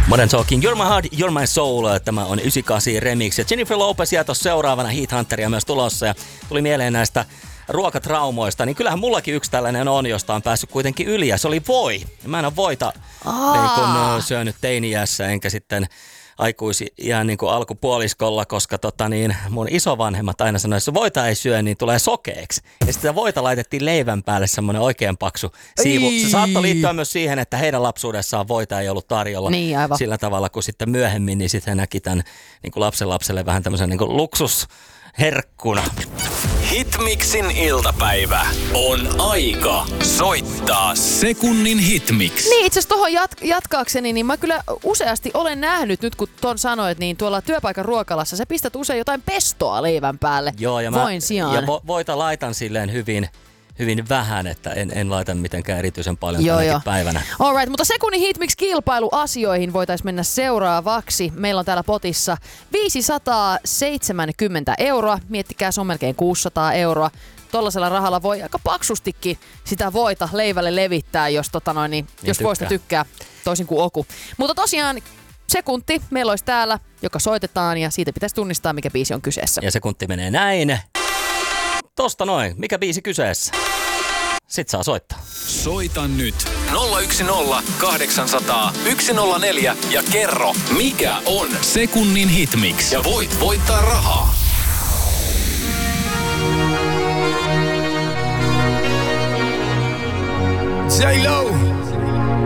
Modern Talking, You're My Heart, You're My Soul. Tämä on 98 remix. Ja Jennifer Lopez jää tuossa seuraavana, Heathunteria myös tulossa. Ja tuli mieleen näistä ruokatraumoista, niin kyllähän mullakin yksi tällainen on, josta on päässyt kuitenkin yli. Ja se oli voi. Mä en ole voita niin kun syönyt teini-iässä, enkä sitten aikuisiän niin kuin alkupuoliskolla, koska mun isovanhemmat aina sanoi, että jos voita ei syö, niin tulee sokeeksi. Ja sitten voita laitettiin leivän päälle semmoinen oikein paksu siivu. Se saattoi liittyä myös siihen, että heidän lapsuudessaan voita ei ollut tarjolla sillä tavalla, kun sitten myöhemmin, niin sitten he näki tämän niin kuin lapselle vähän tämmöisen niin kuin luksusherkkuna. Hitmixin iltapäivä on aika soittaa sekunnin hitmix. Niin, itse asiassa tuohon jatkaakseni, niin mä kyllä useasti olen nähnyt, nyt kun ton sanoit, niin tuolla työpaikan ruokalassa sä pistät usein jotain pestoa leivän päälle. Joo, ja voin sijaan. Ja voita laitan silleen hyvin vähän, että en laita mitenkään erityisen paljon tänäkin päivänä. Alright, mutta sekunnin Hitmix-kilpailuasioihin voitaisiin mennä seuraavaksi. Meillä on täällä potissa 570 €. Miettikää, se on melkein 600 €. Tollasella rahalla voi aika paksustikin sitä voita leivälle levittää, jos, jos voista tykkää, toisin kuin Oku. Mutta tosiaan sekunti meillä olisi täällä, joka soitetaan, ja siitä pitäisi tunnistaa, mikä biisi on kyseessä. Ja sekunti menee näin. Tosta noin. Mikä biisi kyseessä? Sit saa soittaa. Soita nyt 010 800 104 ja kerro, mikä on sekunnin hitmix. Ja voit voittaa rahaa. J-Lo.